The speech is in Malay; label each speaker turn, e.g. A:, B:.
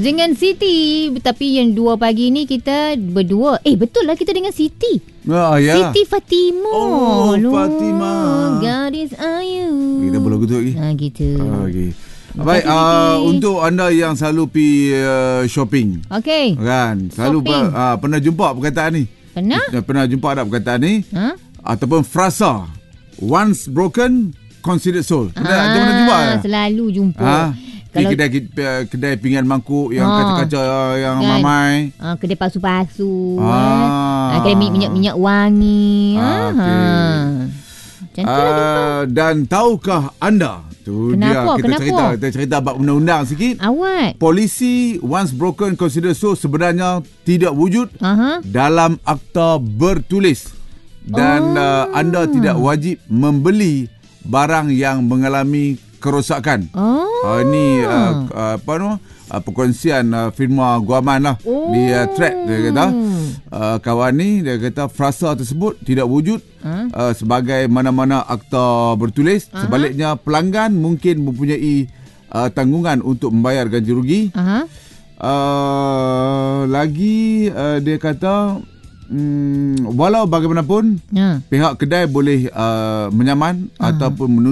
A: dengan Siti. Tapi yang 2 pagi ni kita berdua. Betul lah kita dengan Siti.
B: Ya.
A: Siti Fatimah.
B: Fatimah.
A: Gadis ayu.
B: Kita boleh gitu lagi.
A: Gitu.
B: Okey. Baik, untuk anda yang selalu pergi shopping.
A: Okey.
B: Kan? Selalu pernah jumpa perkataan ni? Pernah jumpa tak perkataan ni? Ataupun frasa once broken considered sold. Pernah jumpa?
A: Selalu jumpa.
B: Kalau kedai pinggan mangkuk yang kaca-kaca yang kan, mamai.
A: Kedai pasu-pasu. Kedai minyak-minyak wangi.
B: Dan tahukah anda?
A: Kenapa?
B: Kita cerita bab undang-undang sikit.
A: Awak.
B: Polisi once broken considered sold sebenarnya tidak wujud dalam akta bertulis. Dan anda tidak wajib membeli barang yang mengalami kerosakan. Ini perkongsian firma guaman lah di thread dia kata. Kawan ni dia kata frasa tersebut tidak wujud sebagai mana-mana akta bertulis. Sebaliknya pelanggan mungkin mempunyai tanggungan untuk membayar ganti rugi. Lagi dia kata walau bagaimanapun pihak kedai boleh menyaman ataupun